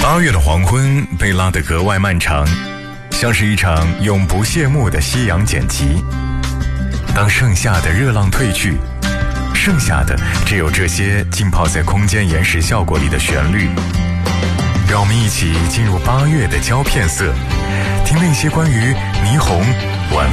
8月的黄昏被拉得格外漫长，像是一场永不谢幕的夕阳剪辑。当盛夏的热浪退去，剩下的只有这些浸泡在空间延时效果里的旋律。让我们一起进入8月的胶片色，听那些关于霓虹、晚